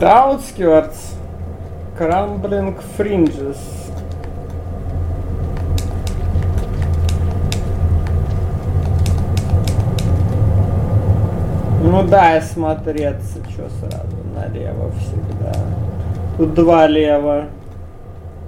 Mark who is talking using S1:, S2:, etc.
S1: Outskirts. Crumbling Fringes. Ну да, смотреться, что сразу налево всегда. Тут два лева.